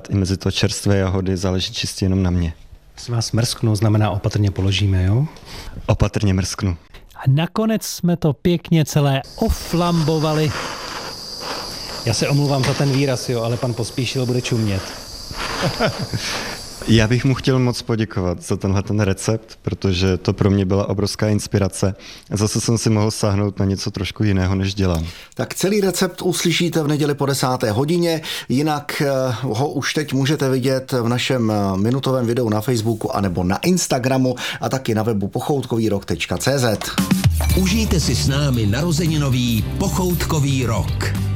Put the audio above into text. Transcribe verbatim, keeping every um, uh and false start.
dát i mezi to čerstvé jahody, záleží čistě jenom na mě. Jestli vás mrsknu, znamená opatrně položíme, jo? Opatrně mrsknu. A nakonec jsme to pěkně celé oflambovali. Já se omluvám za ten výraz, jo, ale pan Pospíšil bude čumět. Já bych mu chtěl moc poděkovat za tenhle ten recept, protože to pro mě byla obrovská inspirace. Zase jsem si mohl sáhnout na něco trošku jiného, než dělám. Tak celý recept uslyšíte v neděli po desáté hodině, jinak ho už teď můžete vidět v našem minutovém videu na Facebooku anebo na Instagramu a taky na webu pochoutkovýrok tečka cé zet. Užijte si s námi narozeninový Pochoutkový rok.